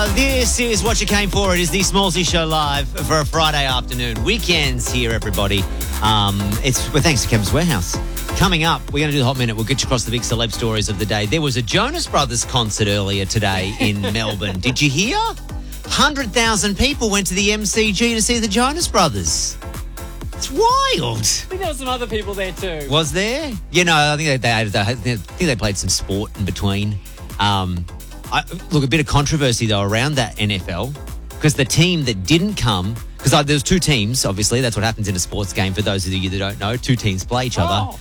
This is what you came for. It is the Smallsy Show live for a Friday afternoon. Weekends here, everybody. Thanks to Chemist Warehouse. Coming up, we're going to do the Hot Minute. We'll get you across the big celeb stories of the day. There was a Jonas Brothers concert earlier today in Melbourne. Did you hear? 100,000 people went to the MCG to see the Jonas Brothers. It's wild. I think there were some other people there too. Was there? You know, I think they played some sport in between. Look, a bit of controversy, though, around that NFL, because the team that didn't come, because there's two teams, obviously, that's what happens in a sports game, for those of you that don't know, two teams play each other.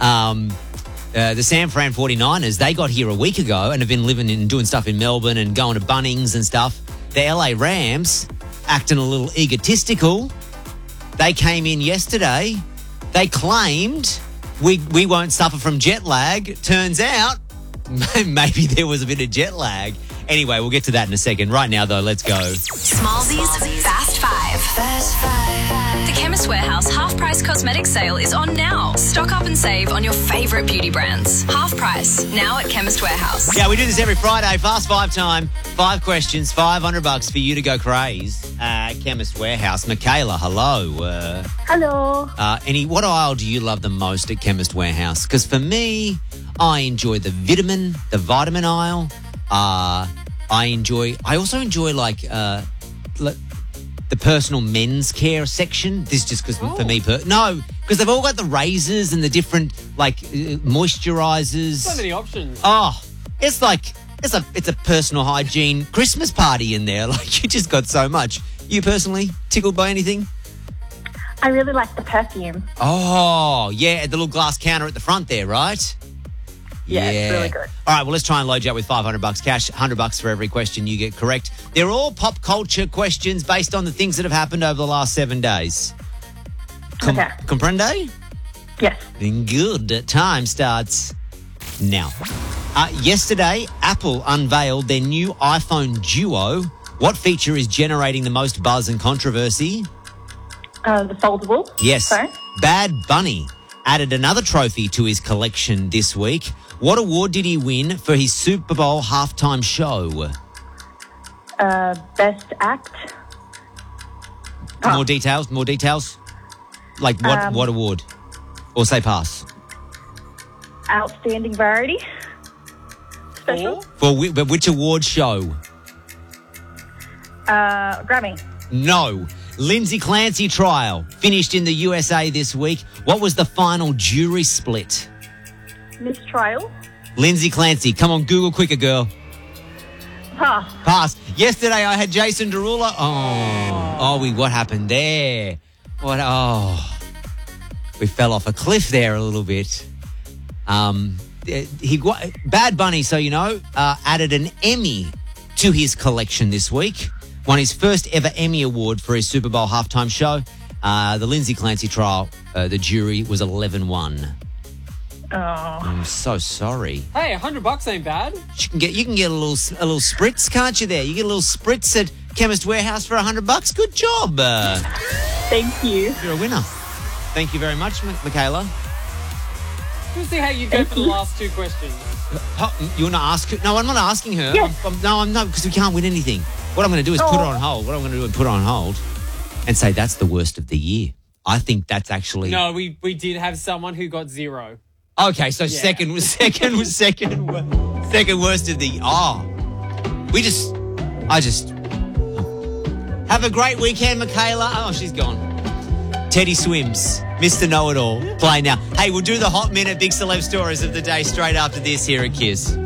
The San Fran 49ers, they got here a week ago and have been living and doing stuff in Melbourne and going to Bunnings and stuff. The LA Rams, acting a little egotistical, they came in yesterday, they claimed we won't suffer from jet lag. Turns out, maybe there was a bit of jet lag. Anyway, we'll get to that in a second. Right now, though, let's go. Smallsy's Fast Five. The Chemist Warehouse half-price cosmetic sale is on now. Stock up and save on your favourite beauty brands. Half price, now at Chemist Warehouse. Yeah, we do this every Friday. Fast Five time. 5 questions, $500 for you to go craze at Chemist Warehouse. Michaela, hello. Hello. What aisle do you love the most at Chemist Warehouse? Because for me, I enjoy the vitamin aisle. I also enjoy the personal men's care section. This just because for me, because they've all got the razors and the different moisturizers. So many options. Oh, it's a personal hygiene Christmas party in there. Like, you just got so much. You personally tickled by anything? I really like the perfume. Oh, yeah, the little glass counter at the front there, right? Yeah, it's really good. All right, well, let's try and load you up with $500 cash, $100 for every question you get correct. They're all pop culture questions based on the things that have happened over the last 7 days. Okay. Comprende? Yes. Good. Time starts now. Yesterday, Apple unveiled their new iPhone Duo. What feature is generating the most buzz and controversy? The foldable. Yes. Sorry? Bad Bunny added another trophy to his collection this week. What award did he win for his Super Bowl halftime show? Best act. More details? Like what award? Or say pass. Outstanding variety. Special. For which award show? Grammy. No. Lindsay Clancy trial finished in the USA this week. What was the final jury split? Mistrial. Lindsay Clancy. Come on, Google quicker, girl. Pass. Yesterday I had Jason Derulo. What happened there? We fell off a cliff there a little bit. Bad Bunny, so you know, added an Emmy to his collection this week. Won his first ever Emmy Award for his Super Bowl halftime show. The Lindsay Clancy trial, the jury was 11-1. Oh. I'm so sorry. Hey, $100 ain't bad. You can get a little spritz, can't you? There, you get a little spritz at Chemist Warehouse for $100. Good job. Thank you. You're a winner. Thank you very much, Michaela. We'll see how you go for the last 2 questions. You want to ask her? No, I'm not asking her. Yes. I'm not, because we can't win anything. What I'm going to do is put her on hold. What I'm going to do is put her on hold and say that's the worst of the year. I think that's actually... No, we did have someone who got 0. Okay, so second worst of the year. Have a great weekend, Michaela. Oh, she's gone. Teddy Swims, Mr. Know-It-All. Play now. Hey, we'll do the Hot Minute Big Celeb Stories of the day straight after this here at Kiss.